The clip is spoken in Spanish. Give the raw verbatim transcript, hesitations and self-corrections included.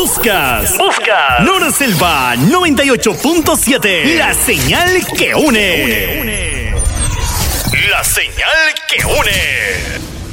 Buscas, buscas Nora Selva noventa y ocho punto siete. La señal que une. La señal que une.